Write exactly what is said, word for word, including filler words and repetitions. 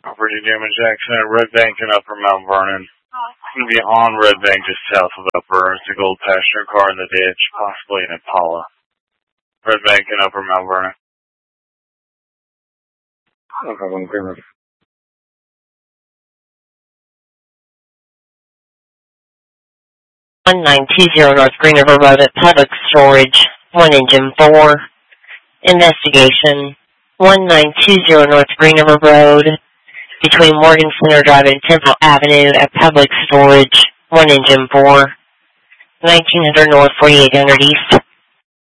Property damage accident, Red Bank and Upper Mount Vernon. It's going to be on Red Bank just south of Upper. It's a gold passenger car in the ditch, possibly an Impala. Red Bank and Upper Mount Vernon. No problem, Green River. one nine two zero North Green River Road at Public Storage, one engine four. Investigation, one nine two zero North Green River Road, between Morgan Center Drive and Temple Avenue at Public Storage, one engine four. nineteen hundred North, forty-eight hundred East.